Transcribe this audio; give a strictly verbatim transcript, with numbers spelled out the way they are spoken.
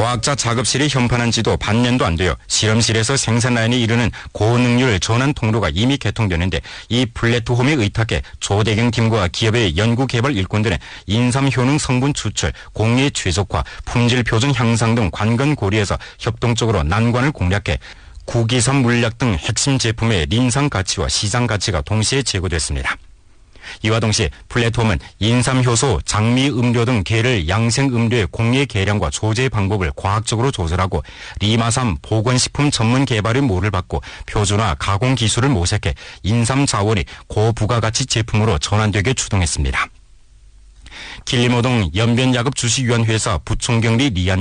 과학자 작업실이 현판한 지도 반년도 안 돼요. 실험실에서 생산 라인에 이르는 고능률 전환 통로가 이미 개통되는데 이 플랫폼에 의탁해 조대경 팀과 기업의 연구개발 일꾼들은 인삼 효능 성분 추출, 공리 최적화, 품질 표준 향상 등 관건 고려해서 협동적으로 난관을 공략해 구기산 물약 등 핵심 제품의 린상 가치와 시장 가치가 동시에 제고됐습니다. 이와 동시에 플랫폼은 인삼효소, 장미음료 등 계를 양생음료의 공예 계량과 조제 방법을 과학적으로 조절하고 리마삼 보건식품 전문 개발의 모를 받고 표준화 가공 기술을 모색해 인삼 자원이 고부가가치 제품으로 전환되게 추동했습니다. 길림호동 연변야급 주식위원회사 부총경리 리안